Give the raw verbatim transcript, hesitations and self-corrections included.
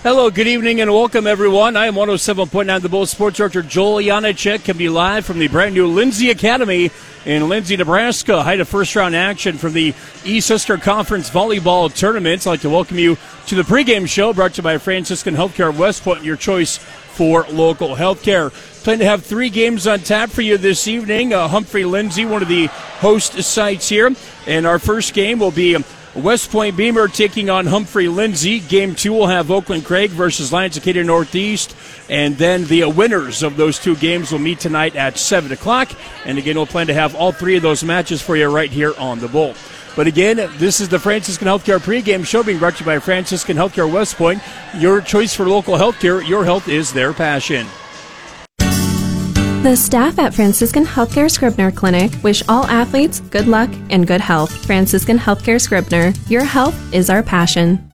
Hello, good evening, and welcome, everyone. I am one oh seven point nine The Bull Sports Director Joel Janacek, coming to you live from the brand new Lindsay Academy in Lindsay, Nebraska. Height of first-round action from the East-Sister Conference Volleyball Tournament. I'd like to welcome you to the pregame show brought to you by Franciscan Healthcare of West Point, your choice for local healthcare. Plan to have three games on tap for you this evening. Uh, Humphrey-Lindsay, one of the host sites here. And our first game will be West Point Beamer taking on Humphrey-Lindsay. Game two will have Oakland Craig versus Lions Acadia Northeast. And then the winners of those two games will meet tonight at seven o'clock. And again, we'll plan to have all three of those matches for you right here on the Bull. But again, this is the Franciscan Healthcare pregame show being brought to you by Franciscan Healthcare West Point. Your choice for local healthcare. Your health is their passion. The staff at Franciscan Healthcare Scribner Clinic wish all athletes good luck and good health. Franciscan Healthcare Scribner, your health is our passion.